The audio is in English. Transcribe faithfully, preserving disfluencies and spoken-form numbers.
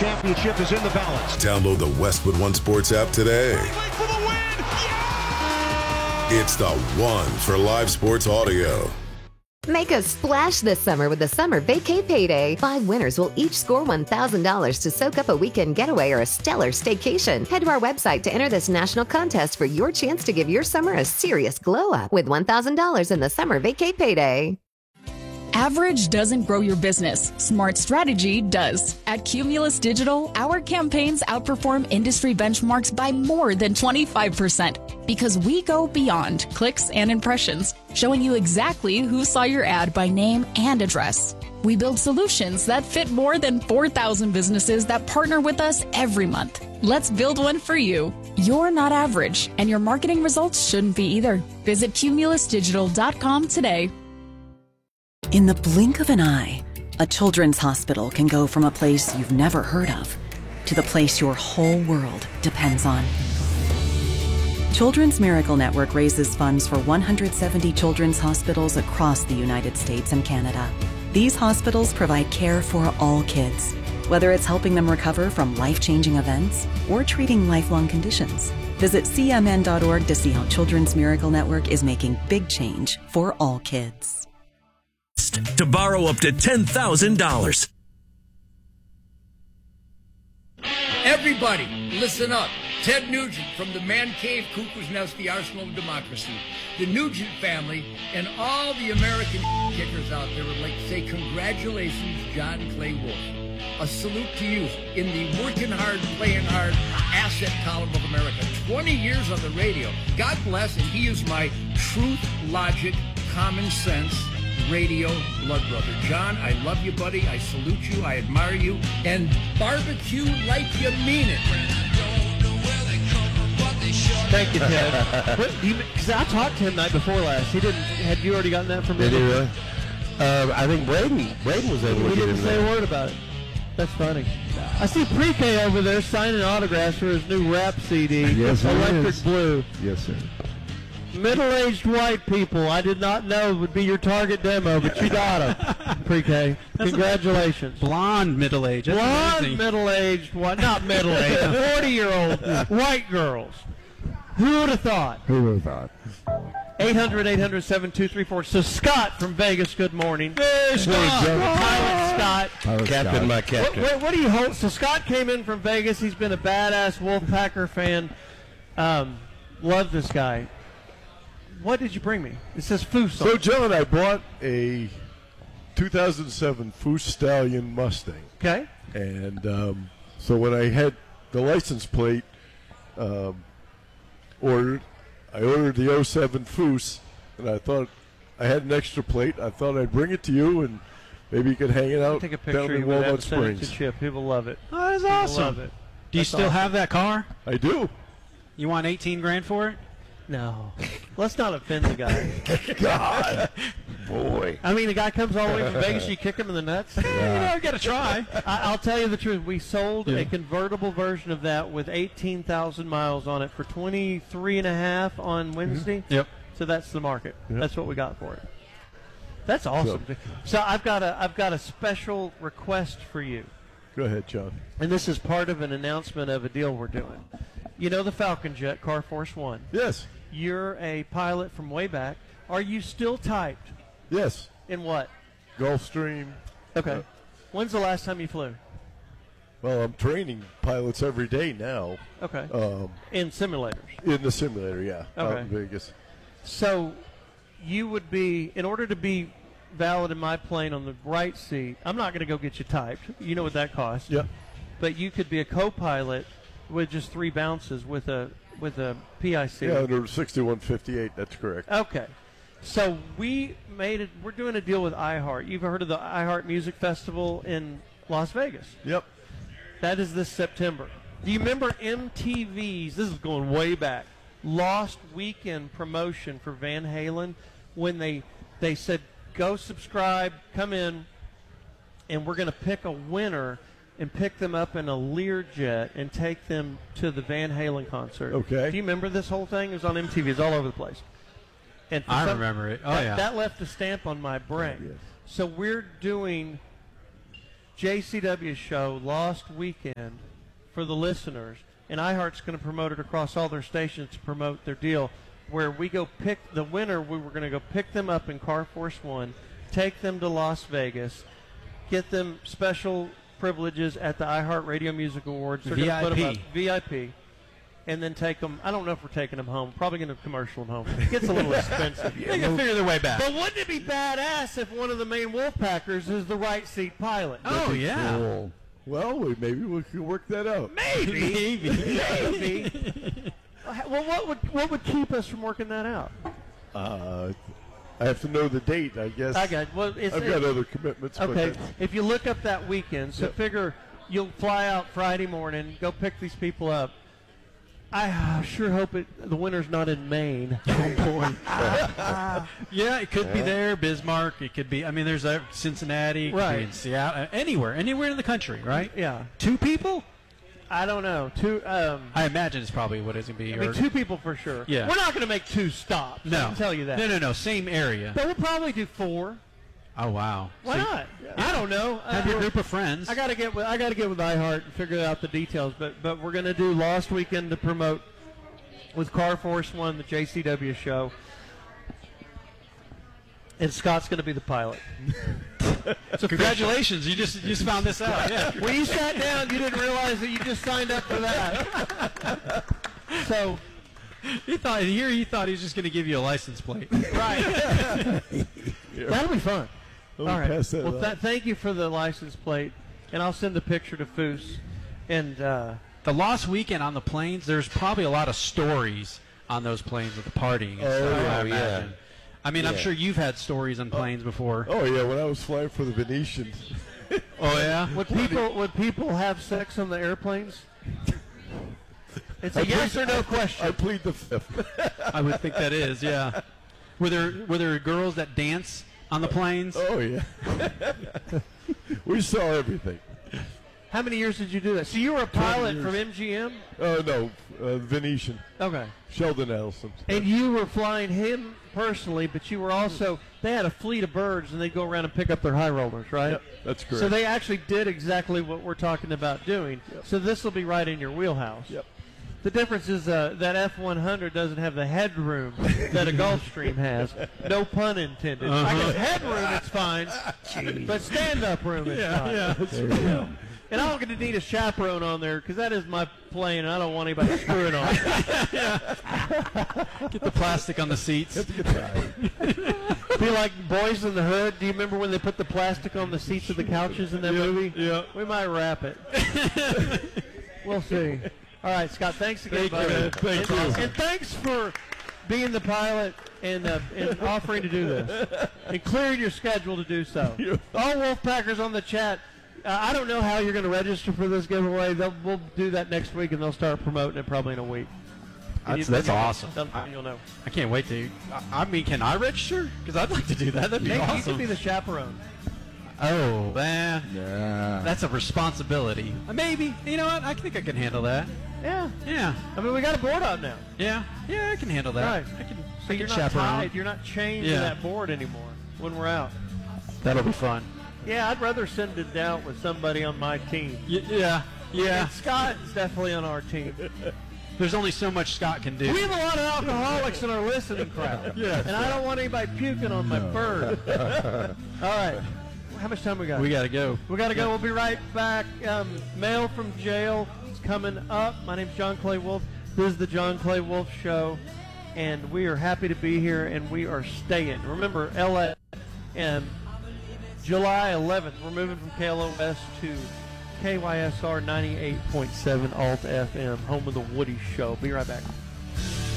championship is in the balance. Download the Westwood One Sports app today. For the win! Yeah! It's the one for live sports audio. Make a splash this summer with the Summer Vacay Payday. Five winners will each score one thousand dollars to soak up a weekend getaway or a stellar staycation. Head to our website to enter this national contest for your chance to give your summer a serious glow-up with one thousand dollars in the Summer Vacay Payday. Average doesn't grow your business. Smart strategy does. At Cumulus Digital, our campaigns outperform industry benchmarks by more than twenty-five percent because we go beyond clicks and impressions, showing you exactly who saw your ad by name and address. We build solutions that fit more than four thousand businesses that partner with us every month. Let's build one for you. You're not average, and your marketing results shouldn't be either. Visit cumulus digital dot com today. In the blink of an eye, a children's hospital can go from a place you've never heard of to the place your whole world depends on. Children's Miracle Network raises funds for one hundred seventy children's hospitals across the United States and Canada. These hospitals provide care for all kids, whether it's helping them recover from life-changing events or treating lifelong conditions. Visit C M N dot org to see how Children's Miracle Network is making big change for all kids. To borrow up to ten thousand dollars. Everybody, listen up. Ted Nugent from the Man Cave, Cuckoo's Nest, the Arsenal of Democracy. The Nugent family and all the American kickers out there would like to say congratulations, John Clay Wolf. A salute to you in the working hard, playing hard asset column of America. twenty years on the radio. God bless, and he is my truth, logic, common sense radio blood brother. John, I love you, buddy. I salute you. I admire you. And barbecue like you mean it. Thank you, Ted. Because I talked to him night before last. He didn't. Had you already gotten that from him? Did he really? Uh, I think Braden. Braden was able to He get didn't him say there. a word about it. That's funny. I see Pre-K over there signing autographs for his new rap C D. Yes, Electric is. Blue. Yes, sir. Middle-aged white people, I did not know would be your target demo, but you got them, Pre-K. Congratulations. Blonde middle-aged. That's Blonde amazing. middle-aged, what? Not middle-aged, forty-year-old white girls. Who would have thought? Who would have thought? eight hundred, eight hundred, seven two three four. So Scott from Vegas, good morning. Hey, Scott. Pilot Scott. Pilot Captain, Scott. my What, captain. what, what do you hold? So Scott came in from Vegas. He's been a badass Wolfpacker fan. Um, love this guy. What did you bring me? It says Foos. So, John, I bought a two thousand seven Foos Stallion Mustang. Okay. And um, so when I had the license plate um, ordered, I ordered the oh seven Foos, and I thought I had an extra plate. I thought I'd bring it to you, and maybe you could hang it out Take a down picture in of that Walnut and send it to Springs. Chip. People love it. Oh, that's People awesome. love it. Do you That's still awesome. have that car? I do. You want eighteen grand for it? No. Let's not offend the guy. God. Boy. I mean, the guy comes all the way from Vegas, you kick him in the nuts? You know, got to try. I, I'll tell you the truth. We sold Yeah. a convertible version of that with eighteen thousand miles on it for twenty-three and a half on Wednesday. Yep. So that's the market. Yep. That's what we got for it. That's awesome. So I've got a I've got a special request for you. Go ahead, John. And this is part of an announcement of a deal we're doing. You know the Falcon Jet, Car Force One. Yes. You're a pilot from way back. Are you still typed? Yes. In what? Gulfstream. Okay. Uh, When's the last time you flew? Well, I'm training pilots every day now. Okay. Um, in simulators. in the simulator, yeah. Out Okay. in Vegas. So you would be, in order to be valid in my plane on the right seat, I'm not going to go get you typed. You know what that costs. Yep. But you could be a co-pilot with just three bounces with a with a P I C. Yeah, under sixty-one fifty-eight, that's correct. Okay. So we made it, we're doing a deal with iHeart. You've heard of the iHeart Music Festival in Las Vegas. Yep. That is this September. Do you remember M T V's, this is going way back, Lost Weekend promotion for Van Halen when they they said, go subscribe, come in, and we're going to pick a winner and pick them up in a Learjet and take them to the Van Halen concert. Okay. Do you remember this whole thing? It was on M T V. It's all over the place. And for I some- remember it. Oh, that, yeah. That left a stamp on my brain. Yes. So we're doing J C W show Lost Weekend for the listeners, and iHeart's going to promote it across all their stations to promote their deal, where we go pick the winner. We were going to go pick them up in Car Force One, take them to Las Vegas, get them special privileges at the iHeart Radio Music Awards. They're V gonna I put P. them up, V I P, and then take them. I don't know if we're taking them home. Probably going to commercial them home. It gets a little expensive. They can figure their way back. But wouldn't it be badass if one of the main Wolfpackers is the right seat pilot? Oh, yeah. Cool. Well, we, maybe we could work that out. Maybe. Maybe. Well, what would what would keep us from working that out? Uh, I have to know the date, I guess. I got. Well, it's, I've got other commitments. but Okay, that's- if you look up that weekend, so Yep. figure you'll fly out Friday morning, go pick these people up. I uh, sure hope it the winter's not in Maine. Oh boy. Yeah, it could be there, Bismarck. It could be. I mean, there's a Cincinnati, it could Right. be in Seattle, uh, anywhere, anywhere in the country, right? Yeah. Two people? I don't know. Two. Um, I imagine it's probably what it's gonna be. I mean, or- two people for sure. Yeah. We're not going to make two stops. I No, can tell you that. No, no, no. Same area. But we'll probably do four. Oh wow. Why So- not? I don't know. Have Uh, your group of friends. I gotta get with I gotta get with iHeart and figure out the details. But but we're gonna do Lost Weekend to promote with Car Force One, the J C W show, and Scott's gonna be the pilot. So congratulations, you just you just found this out. Yeah. When you sat down, you didn't realize that you just signed up for that. So He thought here he thought he was just going to give you a license plate. right, that'll be fun. Don't All right. pass that Well, up. th- thank you for the license plate, and I'll send the picture to Foose. And uh, The Lost Weekend on the planes, there's probably a lot of stories on those planes with the partying. And Oh, stuff, yeah, I yeah. imagine. I mean, I'm Yeah. sure you've had stories on planes before. Oh yeah, when I was flying for the Venetian. Oh yeah. would people would people have sex on the airplanes? It's a I yes plead- or no I- question. I plead the fifth. I would think that is, yeah. Were there were there girls that dance on the planes? Oh yeah. We saw everything. How many years did you do that? So you were a pilot years. from M G M? Oh no, uh, Venetian. Okay. Sheldon Adelson. And you were flying him personally, but you were also, they had a fleet of birds and they'd go around and pick up their high rollers, right? Yep, that's correct. So they actually did exactly what we're talking about doing. Yep. So this will be right in your wheelhouse. Yep. The difference is uh, that F one hundred doesn't have the headroom that a Gulfstream has. No pun intended. I Uh-huh. guess headroom, it's fine. But stand-up room, it's Yeah, fine. yeah. There you go. And I'm going to need a chaperone on there because that is my plane, and I don't want anybody screwing on it. Get the plastic on the seats. Be like Boys in the Hood. Do you remember when they put the plastic on the seats of the couches in that movie? Yeah. We might wrap it. We'll see. All right, Scott, thanks again, Thank buddy. you, man. Thank and, you. and thanks for being the pilot and, uh, and offering to do this and clearing your schedule to do so. All Wolfpackers on the chat. Uh, I don't know how you're going to register for this giveaway. They'll, we'll do that next week, and they'll start promoting it probably in a week. And That's, you- that's you'll- awesome. then You'll know. I can't wait to. I, I mean, can I register? Because I'd like to do that. That'd be Hey, you awesome. could be the chaperone. Oh, man. Yeah. That's a responsibility. Uh, Maybe. You know what? I think I can handle that. Yeah. Yeah. I mean, we got a board out now. Yeah. Yeah, I can handle that. Right. I can, So I you're can not chaperone. tied. You're not chained Yeah. to that board anymore when we're out. That'll be fun. Yeah, I'd rather send it down with somebody on my team. Y- yeah. Yeah. And Scott is definitely on our team. There's only so much Scott can do. We have a lot of alcoholics in our listening crowd. Yeah. And I don't want anybody puking on my bird. All right. How much time we got? We got to go. We got to go. We'll be right back. Um, mail from jail is coming up. My name's John Clay Wolf. This is the John Clay Wolf Show, and we are happy to be here, and we are staying. Remember, L A, and July eleventh, we're moving from K L O S to K Y S R ninety-eight point seven Alt F M, home of the Woody Show. Be right back.